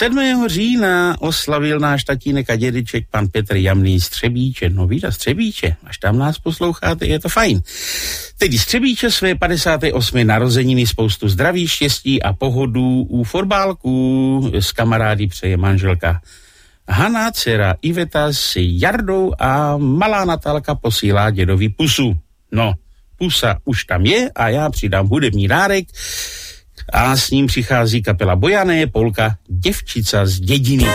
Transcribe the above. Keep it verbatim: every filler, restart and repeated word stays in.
sedmého října oslavil náš tatínek a dědeček pan Petr Jamný Střebíče. No víte, Střebíče, až tam nás posloucháte, je to fajn. Tedy Střebíče své padesáté osmé narozeniny, spoustu zdraví, štěstí a pohodu u fotbálků s kamarády přeje manželka Hana, dcera Iveta s Jardou a malá Natálka posílá dědovi pusu. No, pusa už tam je a já přidám hudební dárek a s ním přichází kapela Bojané, polka Děvčica z dědiny.